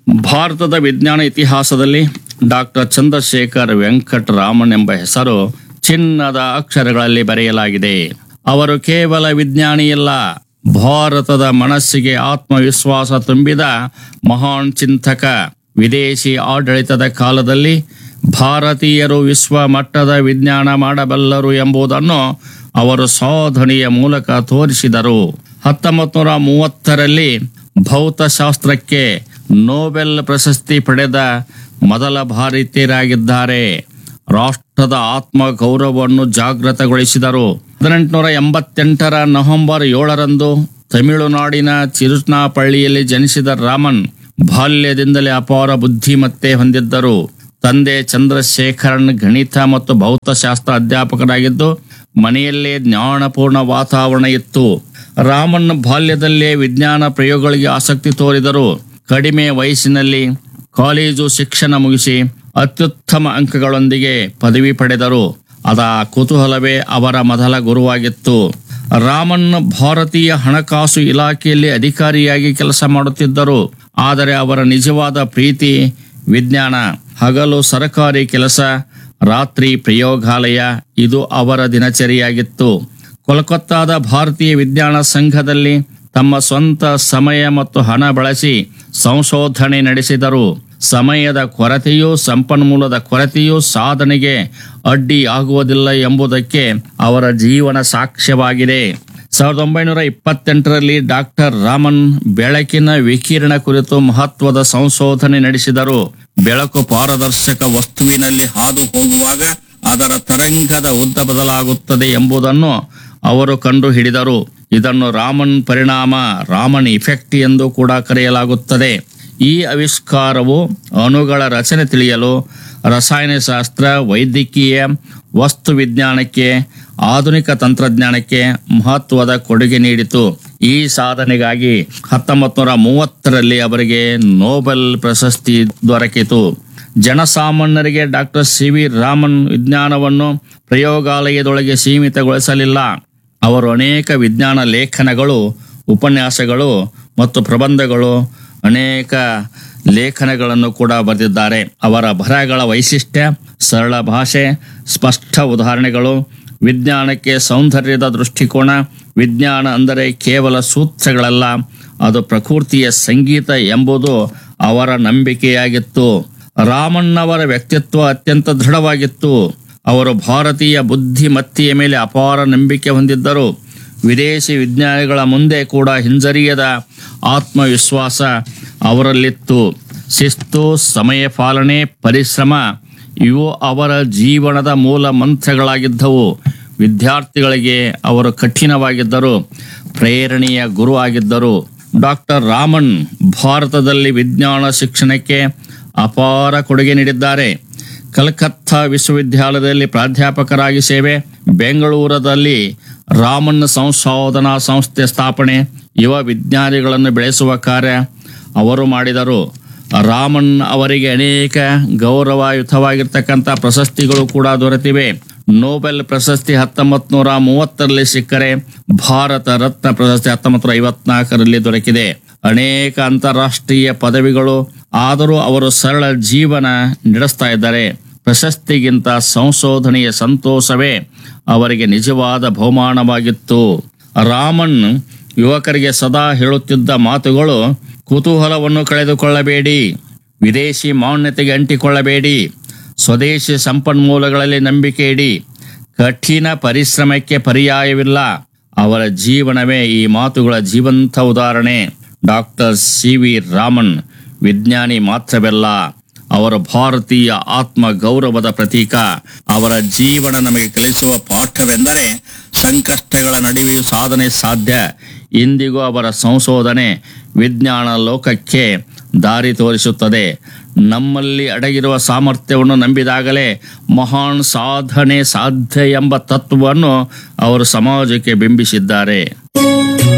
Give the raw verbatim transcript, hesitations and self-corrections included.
ಭಾರತದ ವಿಜ್ಞಾನ ಇತಿಹಾಸದಲ್ಲಿ ಡಾಕ್ಟರ್ ಚಂದ್ರಶೇಖರ್ ವೆಂಕಟ ರಾಮನ್ ಎಂಬ ಹೆಸರು ಚಿನ್ನದ ಅಕ್ಷರಗಳಲ್ಲಿ ಬರೆಯಲಾಗಿದೆ. ಅವರು ಕೇವಲ ವಿಜ್ಞಾನಿಯಲ್ಲ, ಭಾರತದ ಮನಸ್ಸಿಗೆ ಆತ್ಮವಿಶ್ವಾಸ ತುಂಬಿದ ಮಹಾನ್ ಚಿಂತಕ. ವಿದೇಶಿ ಆಡಳಿತದ ಕಾಲದಲ್ಲಿ ಭಾರತೀಯರು ವಿಶ್ವ ಮಟ್ಟದ ವಿಜ್ಞಾನ ಮಾಡಬಲ್ಲರು ಎಂಬುದನ್ನು ಅವರು ಸಾಧನೆಯ ಮೂಲಕ ತೋರಿಸಿದರು. ಹತ್ತೊಂಬತ್ತು ನೂರ ಮೂವತ್ತರಲ್ಲಿ ಭೌತಶಾಸ್ತ್ರಕ್ಕೆ ನೊಬೆಲ್ ಪ್ರಶಸ್ತಿ ಪಡೆದ ಮೊದಲ ಭಾರತೀಯರಾಗಿದ್ದಾರೆ. ರಾಷ್ಟ್ರದ ಆತ್ಮ ಗೌರವವನ್ನು ಜಾಗೃತಗೊಳಿಸಿದರು. ಹದಿನೆಂಟುನೂರ ಎಂಬತ್ತೆಂಟರ ನವೆಂಬರ್ ಏಳರಂದು ತಮಿಳುನಾಡಿನ ತಿರುಚನಾಪಳ್ಳಿಯಲ್ಲಿ ಜನಿಸಿದ ರಾಮನ್ ಬಾಲ್ಯದಿಂದಲೇ ಅಪಾರ ಬುದ್ಧಿಮತ್ತೆ ಹೊಂದಿದ್ದರು. ತಂದೆ ಚಂದ್ರಶೇಖರನ್ ಗಣಿತ ಮತ್ತು ಭೌತಶಾಸ್ತ್ರ ಅಧ್ಯಾಪಕರಾಗಿದ್ದು ಮನೆಯಲ್ಲೇ ಜ್ಞಾನಪೂರ್ಣ ವಾತಾವರಣ ಇತ್ತು. ರಾಮನ್ ಬಾಲ್ಯದಲ್ಲೇ ವಿಜ್ಞಾನ ಪ್ರಯೋಗಗಳಿಗೆ ಆಸಕ್ತಿ ತೋರಿದರು. ಕಡಿಮೆ ವಯಸ್ಸಿನಲ್ಲಿ ಕಾಲೇಜು ಶಿಕ್ಷಣ ಮುಗಿಸಿ ಅತ್ಯುತ್ತಮ ಅಂಕಗಳೊಂದಿಗೆ ಪದವಿ ಪಡೆದರು. ಅದ ಕುತೂಹಲವೇ ಅವರ ಮೊದಲ ಗುರುವಾಗಿತ್ತು. ರಾಮನ್ ಭಾರತೀಯ ಹಣಕಾಸು ಇಲಾಖೆಯಲ್ಲಿ ಅಧಿಕಾರಿಯಾಗಿ ಕೆಲಸ ಮಾಡುತ್ತಿದ್ದರು. ಆದರೆ ಅವರ ನಿಜವಾದ ಪ್ರೀತಿ ವಿಜ್ಞಾನ. ಹಗಲು ಸರಕಾರಿ ಕೆಲಸ, ರಾತ್ರಿ ಪ್ರಯೋಗಾಲಯ, ಇದು ಅವರ ದಿನಚರಿಯಾಗಿತ್ತು. ಕೋಲ್ಕತ್ತಾದ ಭಾರತೀಯ ವಿಜ್ಞಾನ ಸಂಘದಲ್ಲಿ ತಮ್ಮ ಸ್ವಂತ ಸಮಯ ಮತ್ತು ಹಣ ಬಳಸಿ ಸಂಶೋಧನೆ ನಡೆಸಿದರು. ಸಮಯದ ಕೊರತೆಯೂ ಸಂಪನ್ಮೂಲದ ಕೊರತೆಯೂ ಸಾಧನೆಗೆ ಅಡ್ಡಿ ಆಗುವುದಿಲ್ಲ ಎಂಬುದಕ್ಕೆ ಅವರ ಜೀವನ ಸಾಕ್ಷ್ಯವಾಗಿದೆ. ಸಾವಿರದ ಒಂಬೈನೂರ ಇಪ್ಪತ್ತೆಂಟರಲ್ಲಿ ಡಾಕ್ಟರ್ ರಾಮನ್ ಬೆಳಕಿನ ವಿಕಿರಣ ಕುರಿತು ಮಹತ್ವದ ಸಂಶೋಧನೆ ನಡೆಸಿದರು. ಬೆಳಕು ಪಾರದರ್ಶಕ ವಸ್ತುವಿನಲ್ಲಿ ಹಾದು ಹೋಗುವಾಗ ಅದರ ತರಂಗದ ಉದ್ದ ಬದಲಾಗುತ್ತದೆ ಎಂಬುದನ್ನು ಅವರು ಕಂಡು ಹಿಡಿದರು. ಇದನ್ನು ರಾಮನ್ ಪರಿಣಾಮ, ರಾಮನ್ ಇಫೆಕ್ಟ್ ಎಂದು ಕೂಡ ಕರೆಯಲಾಗುತ್ತದೆ. ಈ ಆವಿಷ್ಕಾರವು ಅಣುಗಳ ರಚನೆ ತಿಳಿಯಲು, ರಸಾಯನಶಾಸ್ತ್ರ, ವೈದ್ಯಕೀಯ, ವಸ್ತು ವಿಜ್ಞಾನಕ್ಕೆ, ಆಧುನಿಕ ತಂತ್ರಜ್ಞಾನಕ್ಕೆ ಮಹತ್ವದ ಕೊಡುಗೆ ನೀಡಿತು. ಈ ಸಾಧನೆಗಾಗಿ ಹತ್ತೊಂಬತ್ತು ನೂರ ಮೂವತ್ತರಲ್ಲಿ ಅವರಿಗೆ ನೊಬೆಲ್ ಪ್ರಶಸ್ತಿ ದೊರಕಿತು. ಜನಸಾಮಾನ್ಯರಿಗೆ ಡಾಕ್ಟರ್ ಸಿ ವಿ ರಾಮನ್ ವಿಜ್ಞಾನವನ್ನು ಪ್ರಯೋಗಾಲಯದೊಳಗೆ ಸೀಮಿತಗೊಳಿಸಲಿಲ್ಲ. ಅವರು ಅನೇಕ ವಿಜ್ಞಾನ ಲೇಖನಗಳು, ಉಪನ್ಯಾಸಗಳು ಮತ್ತು ಪ್ರಬಂಧಗಳು, ಅನೇಕ ಲೇಖನಗಳನ್ನು ಕೂಡ ಬರೆದಿದ್ದಾರೆ. ಅವರ ಬರಹಗಳ ವೈಶಿಷ್ಟ್ಯ ಸರಳ ಭಾಷೆ, ಸ್ಪಷ್ಟ ಉದಾಹರಣೆಗಳು, ವಿಜ್ಞಾನಕ್ಕೆ ಸೌಂದರ್ಯದ ದೃಷ್ಟಿಕೋನ. ವಿಜ್ಞಾನ ಅಂದರೆ ಕೇವಲ ಸೂತ್ರಗಳಲ್ಲ, ಅದು ಪ್ರಕೃತಿಯ ಸಂಗೀತ ಎಂಬುದು ಅವರ ನಂಬಿಕೆಯಾಗಿತ್ತು. ರಾಮನ್ ಅವರ ವ್ಯಕ್ತಿತ್ವ ಅತ್ಯಂತ ದೃಢವಾಗಿತ್ತು. ಅವರು ಭಾರತೀಯ ಬುದ್ಧಿಮತ್ತೆಯ ಮೇಲೆ ಅಪಾರ ನಂಬಿಕೆ ಹೊಂದಿದ್ದರು. ವಿದೇಶಿ ವಿಜ್ಞಾನಿಗಳ ಮುಂದೆ ಕೂಡ ಹಿಂಜರಿಯದ ಆತ್ಮವಿಶ್ವಾಸ ಅವರಲ್ಲಿತ್ತು. ಶಿಸ್ತು, ಸಮಯ ಪಾಲನೆ, ಪರಿಶ್ರಮ ಇವು ಅವರ ಜೀವನದ ಮೂಲ ಮಂತ್ರಗಳಾಗಿದ್ದವು. ವಿದ್ಯಾರ್ಥಿಗಳಿಗೆ ಅವರು ಕಠಿಣವಾಗಿದ್ದರು, ಪ್ರೇರಣೆಯ ಗುರು ಆಗಿದ್ದರು. ಡಾಕ್ಟರ್ ರಾಮನ್ ಭಾರತದಲ್ಲಿ ವಿಜ್ಞಾನ ಶಿಕ್ಷಣಕ್ಕೆ ಅಪಾರ ಕೊಡುಗೆ ನೀಡಿದ್ದಾರೆ. ಕಲ್ಕತ್ತಾ ವಿಶ್ವವಿದ್ಯಾಲಯದಲ್ಲಿ ಪ್ರಾಧ್ಯಾಪಕರಾಗಿ ಸೇವೆ, ಬೆಂಗಳೂರಲ್ಲಿ ರಾಮನ್ ಸಂಶೋಧನಾ ಸಂಸ್ಥೆ ಸ್ಥಾಪನೆ, ಯುವ ವಿಜ್ಞಾನಿಗಳನ್ನು ಬೆಳೆಸುವ ಕಾರ್ಯ ಅವರು ಮಾಡಿದರು. ರಾಮನ್ ಅವರಿಗೆ ಅನೇಕ ಗೌರವಯುತವಾಗಿರ್ತಕ್ಕಂಥ ಪ್ರಶಸ್ತಿಗಳು ಕೂಡ ದೊರೆತಿವೆ. ನೊಬೆಲ್ ಪ್ರಶಸ್ತಿ ಹತ್ತೊಂಬತ್ತು ನೂರ ಮೂವತ್ತರಲ್ಲಿ ಸಿಕ್ಕರೆ, ಭಾರತ ರತ್ನ ಪ್ರಶಸ್ತಿ ಹತ್ತೊಂಬತ್ತು ನೂರ ಐವತ್ನಾಲ್ಕರಲ್ಲಿ ದೊರಕಿದೆ. ಅನೇಕ ಅಂತಾರಾಷ್ಟ್ರೀಯ ಪದವಿಗಳು. ಆದರೂ ಅವರು ಸರಳ ಜೀವನ ನಡೆಸ್ತಾ ಇದ್ದಾರೆ. ಪ್ರಶಸ್ತಿಗಿಂತ ಸಂಶೋಧನೆಯ ಸಂತೋಷವೇ ಅವರಿಗೆ ನಿಜವಾದ ಬಹುಮಾನವಾಗಿತ್ತು. ರಾಮನ್ ಯುವಕರಿಗೆ ಸದಾ ಹೇಳುತ್ತಿದ್ದ ಮಾತುಗಳು: ಕುತೂಹಲವನ್ನು ಕಳೆದುಕೊಳ್ಳಬೇಡಿ, ವಿದೇಶಿ ಮಾನ್ಯತೆಗೆ ಅಂಟಿಕೊಳ್ಳಬೇಡಿ, ಸ್ವದೇಶಿ ಸಂಪನ್ಮೂಲಗಳಲ್ಲಿ ನಂಬಿಕೆ ಇಡಿ, ಕಠಿಣ ಪರಿಶ್ರಮಕ್ಕೆ ಪರ್ಯಾಯವಿಲ್ಲ. ಅವರ ಜೀವನವೇ ಈ ಮಾತುಗಳ ಜೀವಂತ ಉದಾಹರಣೆ. ಡಾಕ್ಟರ್ ಸಿ ವಿ ರಾಮನ್ ವಿಜ್ಞಾನಿ ಮಾತ್ರವಲ್ಲ, ಅವರ ಭಾರತೀಯ ಆತ್ಮ ಗೌರವದ ಪ್ರತೀಕ. ಅವರ ಜೀವನ ನಮಗೆ ಕಲಿಸುವ ಪಾಠವೆಂದರೆ ಸಂಕಷ್ಟಗಳ ನಡುವೆಯೂ ಸಾಧನೆ ಸಾಧ್ಯ. ಇಂದಿಗೂ ಅವರ ಸಂಶೋಧನೆ ವಿಜ್ಞಾನ ಲೋಕಕ್ಕೆ ದಾರಿ ತೋರಿಸುತ್ತದೆ. ನಮ್ಮಲ್ಲಿ ಅಡಗಿರುವ ಸಾಮರ್ಥ್ಯವನ್ನು ನಂಬಿದಾಗಲೇ ಮಹಾನ್ ಸಾಧನೆ ಸಾಧ್ಯ ಎಂಬ ತತ್ವವನ್ನು ಅವರು ಸಮಾಜಕ್ಕೆ ಬಿಂಬಿಸಿದ್ದಾರೆ.